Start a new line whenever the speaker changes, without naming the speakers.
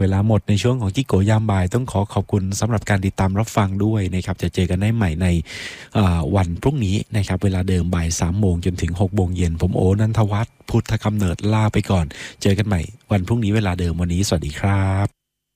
เวลาหมดในช่วงของจิโกยามบ่ายต้องขอบคุณสำหรับการติดตามรับฟังด้วยนะครับจะเจอกันได้ใหม่ในวันพรุ่งนี้นะครับเวลาเดิมบ่าย3 โมงจนถึง6 โมงเย็นผมโอนันทวัฒน์พุทธกำเนิดลาไปก่อนเจอกันใหม่วันพรุ่งนี้เวลาเดิมวันนี้สวัสดีครับ